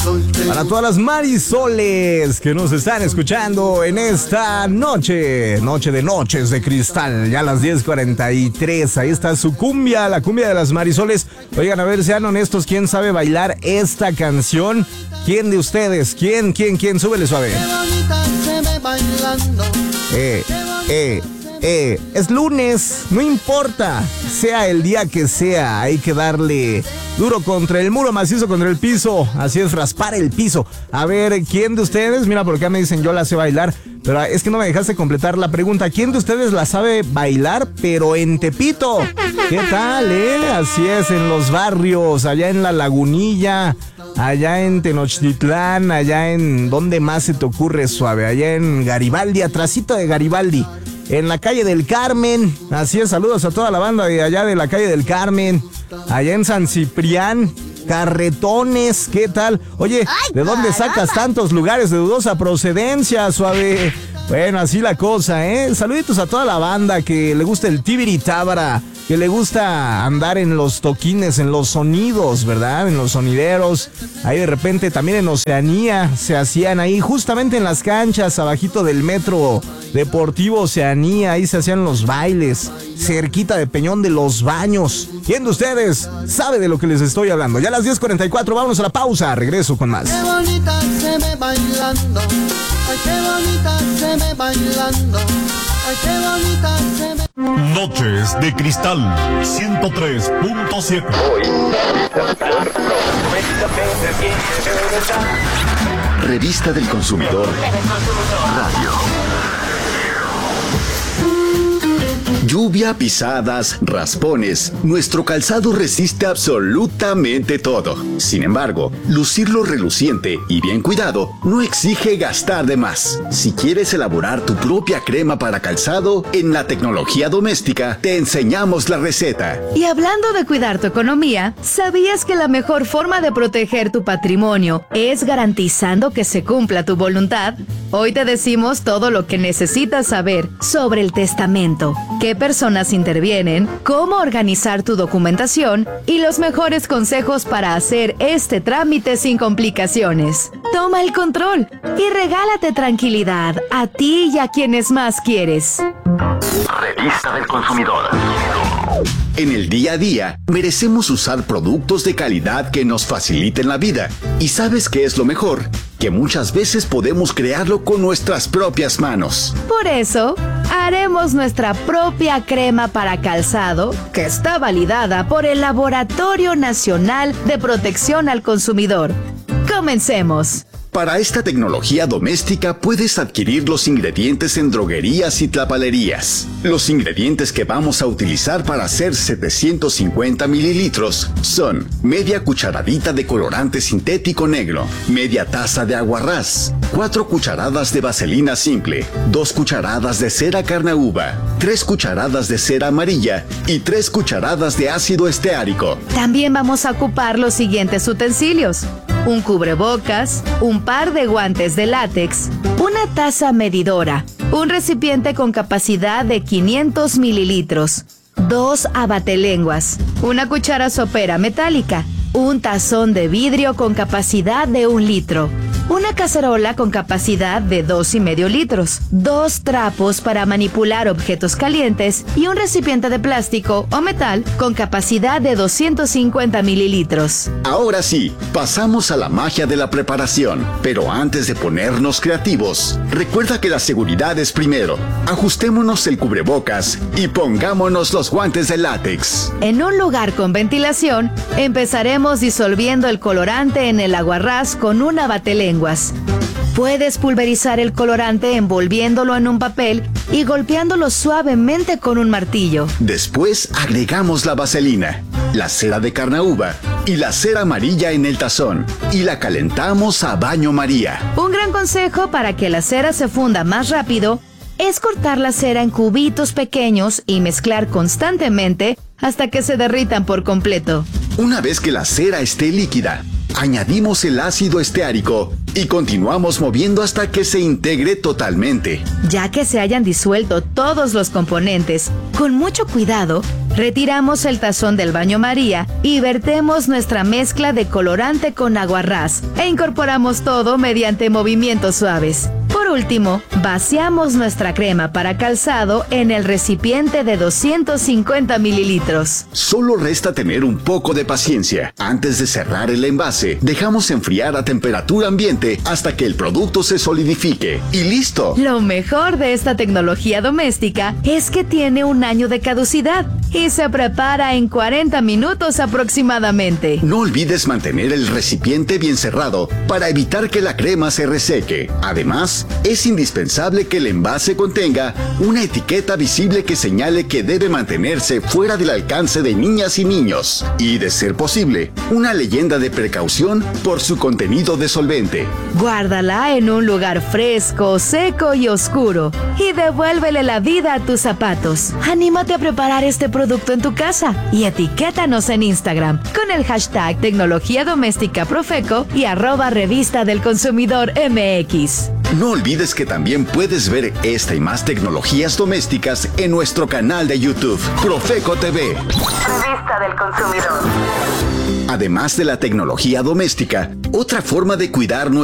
Para todas las marisoles que nos están escuchando en esta noche de Noches de Cristal, ya a las 10:43, ahí está su cumbia, la cumbia de las marisoles. Oigan, a ver, sean honestos, ¿quién sabe bailar esta canción? ¿Quién de ustedes? ¿Quién? Súbele suave. Es lunes, no importa, sea el día que sea, hay que darle duro contra el muro, macizo contra el piso, así es, raspar el piso. A ver, ¿quién de ustedes? Mira, por acá me dicen yo la sé bailar, pero es que no me dejaste completar la pregunta. ¿Quién de ustedes la sabe bailar, pero en Tepito? ¿Qué tal, Así es, en los barrios, allá en La Lagunilla, allá en Tenochtitlán, allá en... ¿Dónde más se te ocurre, suave? Allá en Garibaldi, atrasito de Garibaldi. En la calle del Carmen, así es, saludos a toda la banda de allá de la calle del Carmen, allá en San Ciprián, Carretones, ¿qué tal? Oye, ¿de dónde sacas tantos lugares de dudosa procedencia, suave? Bueno, así la cosa, Saluditos a toda la banda que le gusta el tibiritábara, que le gusta andar en los toquines, en los sonidos, ¿verdad? En los sonideros. Ahí de repente también en Oceanía se hacían ahí, justamente en las canchas, abajito del metro deportivo Oceanía, ahí se hacían los bailes, cerquita de Peñón de los Baños. ¿Quién de ustedes sabe de lo que les estoy hablando? Ya a las 10:44, vámonos a la pausa, regreso con más. Qué bonita se ve bailando, ay, qué bonita se ve bailando, ay, qué bonita se ve. Noches de Cristal 103.7. Revista del Consumidor Radio. Lluvia, pisadas, raspones, nuestro calzado resiste absolutamente todo. Sin embargo, lucirlo reluciente y bien cuidado no exige gastar de más. Si quieres elaborar tu propia crema para calzado, en La Tecnología Doméstica te enseñamos la receta. Y hablando de cuidar tu economía, ¿sabías que la mejor forma de proteger tu patrimonio es garantizando que se cumpla tu voluntad? Hoy te decimos todo lo que necesitas saber sobre el testamento, qué personas intervienen, cómo organizar tu documentación y los mejores consejos para hacer este trámite sin complicaciones. Toma el control y regálate tranquilidad a ti y a quienes más quieres. Revista del Consumidor. En el día a día, merecemos usar productos de calidad que nos faciliten la vida. ¿Y sabes qué es lo mejor? Que muchas veces podemos crearlo con nuestras propias manos. Por eso, haremos nuestra propia crema para calzado, que está validada por el Laboratorio Nacional de Protección al Consumidor. ¡Comencemos! Para esta tecnología doméstica puedes adquirir los ingredientes en droguerías y tlapalerías. Los ingredientes que vamos a utilizar para hacer 750 mililitros son media cucharadita de colorante sintético negro, media taza de aguarrás, 4 cucharadas de vaselina simple, 2 cucharadas de cera carnauba, 3 cucharadas de cera amarilla y 3 cucharadas de ácido esteárico. También vamos a ocupar los siguientes utensilios: un cubrebocas, un par de guantes de látex, una taza medidora, un recipiente con capacidad de 500 mililitros, 2 abatelenguas, una cuchara sopera metálica, un tazón de vidrio con capacidad de 1 litro, una cacerola con capacidad de 2,5 litros, 2 trapos para manipular objetos calientes y un recipiente de plástico o metal con capacidad de 250 mililitros. Ahora sí, pasamos a la magia de la preparación. Pero antes de ponernos creativos, recuerda que la seguridad es primero. Ajustémonos el cubrebocas y pongámonos los guantes de látex. En un lugar con ventilación, empezaremos disolviendo el colorante en el aguarrás con una batelenguas. Puedes pulverizar el colorante envolviéndolo en un papel y golpeándolo suavemente con un martillo. Después agregamos la vaselina, la cera de carnauba y la cera amarilla en el tazón y la calentamos a baño María. Un gran consejo para que la cera se funda más rápido es cortar la cera en cubitos pequeños y mezclar constantemente hasta que se derritan por completo. Una vez que la cera esté líquida, añadimos el ácido esteárico y continuamos moviendo hasta que se integre totalmente. Ya que se hayan disuelto todos los componentes, con mucho cuidado, Retiramos el tazón del baño María y vertemos nuestra mezcla de colorante con aguarrás e incorporamos todo mediante movimientos suaves. Por último, vaciamos nuestra crema para calzado en el recipiente de 250 mililitros. Solo resta tener un poco de paciencia. Antes de cerrar el envase, dejamos enfriar a temperatura ambiente hasta que el producto se solidifique. ¡Y listo! Lo mejor de esta tecnología doméstica es que tiene un año de caducidad y se prepara en 40 minutos aproximadamente. No olvides mantener el recipiente bien cerrado para evitar que la crema se reseque. Además, es indispensable que el envase contenga una etiqueta visible que señale que debe mantenerse fuera del alcance de niñas y niños. Y, de ser posible, una leyenda de precaución por su contenido de solvente. Guárdala en un lugar fresco, seco y oscuro y devuélvele la vida a tus zapatos. Anímate a preparar este producto en tu casa y etiquétanos en Instagram con el hashtag Tecnología Doméstica Profeco y @Revista del Consumidor MX. No olvides que también puedes ver esta y más tecnologías domésticas en nuestro canal de YouTube, Profeco TV. Revista del Consumidor. Además de la tecnología doméstica, otra forma de cuidar